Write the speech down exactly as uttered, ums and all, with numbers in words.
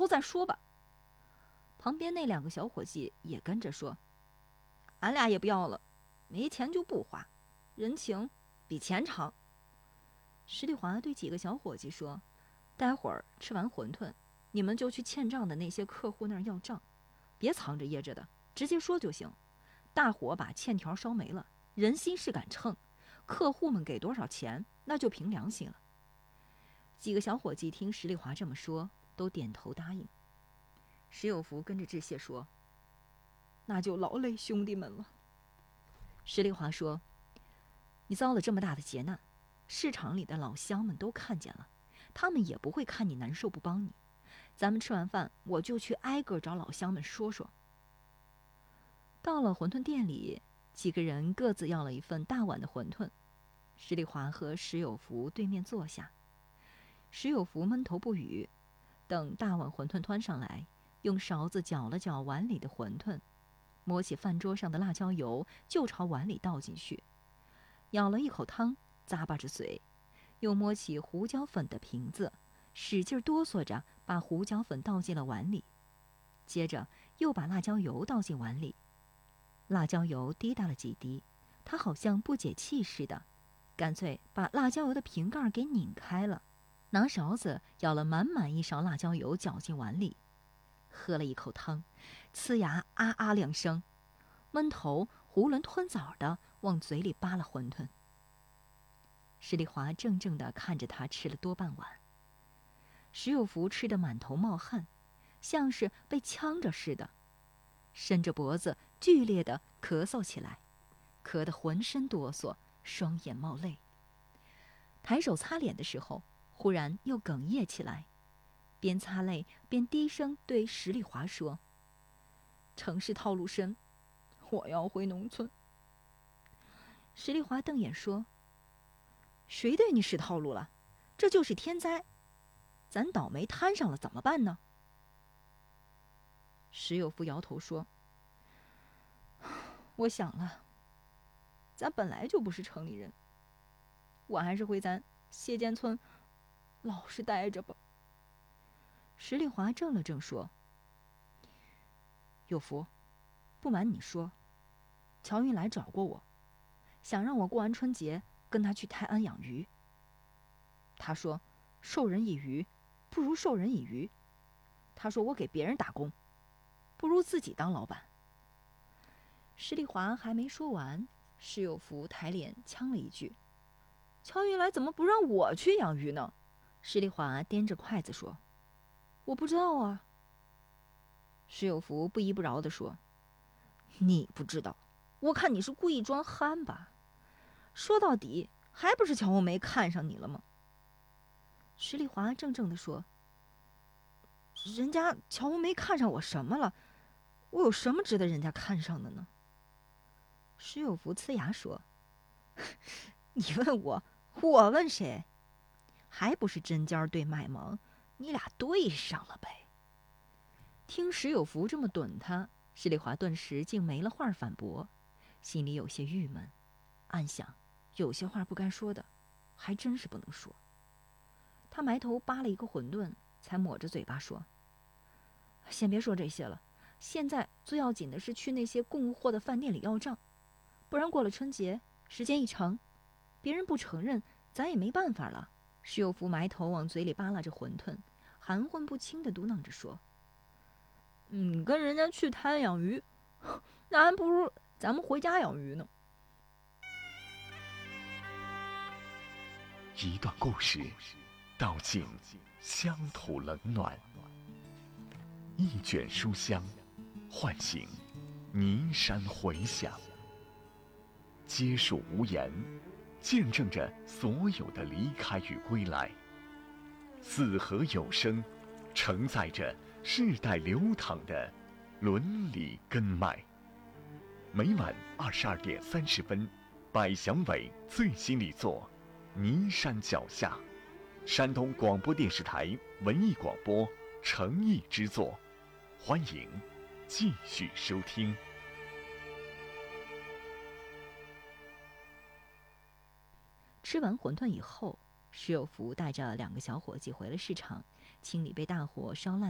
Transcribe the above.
后再说吧。旁边那两个小伙计也跟着说：“俺俩也不要了，没钱就不花，人情比钱长。”石丽华对几个小伙计说：“待会儿吃完馄饨，你们就去欠账的那些客户那儿要账，别藏着掖着的，直接说就行。大伙把欠条烧没了，人心是杆秤，客户们给多少钱，那就凭良心了。”几个小伙计听石丽华这么说，都点头答应。石有福跟着致谢说：“那就劳累兄弟们了。”石丽华说：“你遭了这么大的劫难，市场里的老乡们都看见了，他们也不会看你难受不帮你。咱们吃完饭，我就去挨个找老乡们说说。”到了馄饨店里，几个人各自要了一份大碗的馄饨。石丽华和石有福对面坐下，石有福闷头不语，等大碗馄饨端上来，用勺子搅了搅碗里的馄饨，摸起饭桌上的辣椒油就朝碗里倒进去，舀了一口汤，咂巴着嘴，又摸起胡椒粉的瓶子，使劲哆嗦着把胡椒粉倒进了碗里，接着又把辣椒油倒进碗里。辣椒油滴答了几滴，他好像不解气似的，干脆把辣椒油的瓶盖给拧开了，拿勺子舀了满满一勺辣椒油搅进碗里，喝了一口汤，呲牙啊啊两声，闷头囫囵吞枣的往嘴里扒了馄饨。石丽华怔怔地看着他吃了多半碗，石有福吃得满头冒汗，像是被呛着似的，伸着脖子剧烈地咳嗽起来，咳得浑身哆嗦，双眼冒泪。抬手擦脸的时候，忽然又哽咽起来，边擦泪边低声对石丽华说：“城市套路深，我要回农村。”石丽华瞪眼说：“谁对你使套路了？这就是天灾，咱倒霉摊上了怎么办呢？”石有福摇头说：“我想了，咱本来就不是城里人，我还是回咱谢间村老实待着吧。”石丽华怔了怔说：“有福，不瞒你说，乔云来找过我，想让我过完春节跟他去泰安养鱼。他说授人以鱼不如授人以渔，他说我给别人打工不如自己当老板。”石丽华还没说完，石有福抬脸呛了一句：“乔云来怎么不让我去养鱼呢？”石丽华掂着筷子说：“我不知道啊。”石有福不依不饶地说：“你不知道，我看你是故意装憨吧？说到底，还不是乔红梅看上你了吗？”石丽华怔怔地说：“人家乔红梅看上我什么了？我有什么值得人家看上的呢？”石有福呲牙说：“你问我，我问谁？还不是针尖对麦芒，你俩对上了呗。”听石有福这么怼他，石丽华顿时竟没了话反驳，心里有些郁闷，暗想有些话不该说的，还真是不能说。他埋头扒了一个馄饨，才抹着嘴巴说：“先别说这些了，现在最要紧的是去那些供货的饭店里要账，不然过了春节，时间一长，别人不承认，咱也没办法了。”石有福埋头往嘴里扒拉着馄饨，含混不清地嘟囔着说：“嗯，跟人家去滩养鱼，那还不如咱们回家养鱼呢。” 一段故事，道尽乡土冷暖；一卷书香，唤醒尼山回响。皆属无言，见证着所有的离开与归来。四合有声，承载着世代流淌的伦理根脉。每晚二十二点三十分，百祥伟最新力作《尼山脚下》，山东广播电视台文艺广播诚意之作，欢迎继续收听。 吃完馄饨以后，石有福带着两个小伙计回了市场，清理被大火烧烂